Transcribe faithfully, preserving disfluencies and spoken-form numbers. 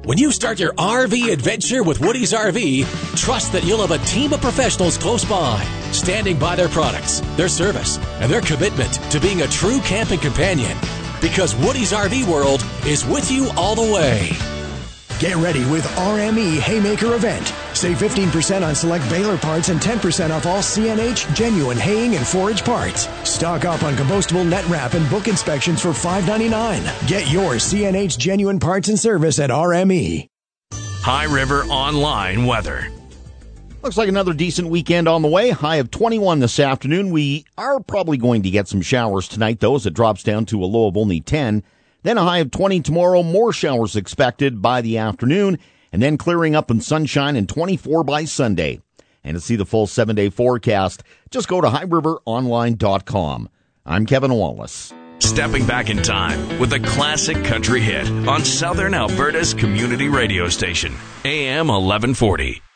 When you start your R V adventure with Woody's R V, trust that you'll have a team of professionals close by, standing by their products, their service, and their commitment to being a true camping companion. Because Woody's R V World is with you all the way. Get ready with R M E Haymaker event. Save fifteen percent on select Baylor parts and ten percent off all C N H genuine haying and forage parts. Stock up on compostable net wrap and book inspections for five ninety-nine. Get your C N H genuine parts and service at R M E. High River Online weather. Looks like another decent weekend on the way. High of twenty-one this afternoon. We are probably going to get some showers tonight, though, as it drops down to a low of only ten. Then a high of twenty tomorrow. More showers expected by the afternoon. And then clearing up in sunshine and twenty-four by Sunday. And to see the full seven-day forecast, just go to high river online dot com. I'm Kevin Wallace. Stepping back in time with a classic country hit on Southern Alberta's community radio station, A M eleven forty.